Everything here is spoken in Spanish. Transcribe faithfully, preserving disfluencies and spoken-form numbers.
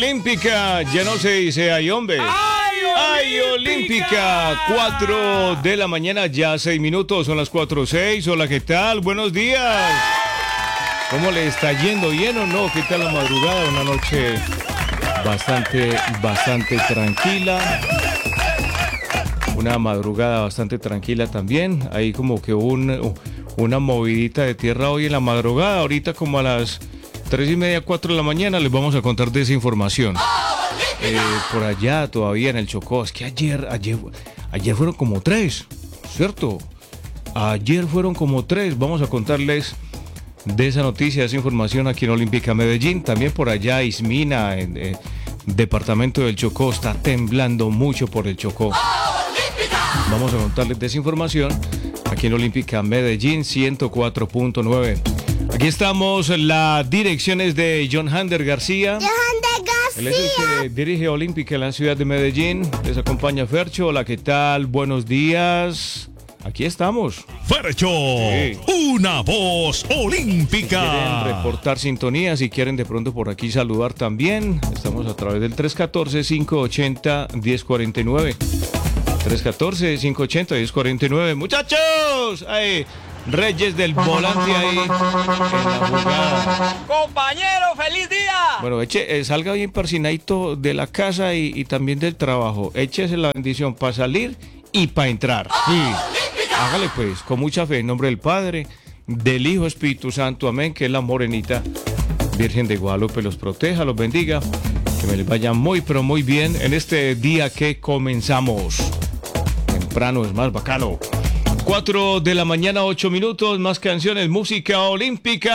Olímpica, ya no se dice ay, hombre. ¡Ay, ¡Ay, Olímpica! Cuatro de la mañana, ya seis minutos, son las cuatro seis. Hola, ¿qué tal? Buenos días. ¿Cómo le está yendo? ¿Bien o no? ¿Qué tal la madrugada? Una noche bastante, bastante tranquila. Una madrugada bastante tranquila también. Hay como que un, una movidita de tierra hoy en la madrugada. Ahorita como a las tres y media, cuatro de la mañana les vamos a contar de esa información. Eh, por allá todavía en el Chocó. Es que ayer, ayer, ayer fueron como tres, ¿cierto? Ayer fueron como tres. Vamos a contarles de esa noticia, de esa información aquí en Olímpica Medellín. También por allá Ismina, en el departamento del Chocó, está temblando mucho por el Chocó. Vamos a contarles de esa información aquí en Olímpica Medellín ciento cuatro punto nueve. Aquí estamos, la dirección es de John Hander García. John Hander García. Él es el que dirige Olímpica en la ciudad de Medellín. Les acompaña Fercho. Hola, ¿qué tal? Buenos días. Aquí estamos. Fercho, Sí. una voz olímpica. Si quieren reportar sintonía, si quieren de pronto por aquí saludar también, estamos a través del tres uno cuatro, cinco ocho cero, uno cero cuatro nueve. tres uno cuatro, cinco ocho cero, uno cero cuatro nueve. Muchachos, ahí, Reyes del volante ahí en la jugada. Compañero, feliz día. Bueno, eche, eh, salga bien persinadito de la casa y, y también del trabajo. Échese la bendición para salir y para entrar. Sí. Hágale pues, con mucha fe, en nombre del Padre, del Hijo, Espíritu Santo, amén, que es la morenita Virgen de Guadalupe los proteja, los bendiga, que me les vaya muy, pero muy bien en este día que comenzamos. Temprano es más bacano. Cuatro de la mañana, ocho minutos, más canciones, música olímpica.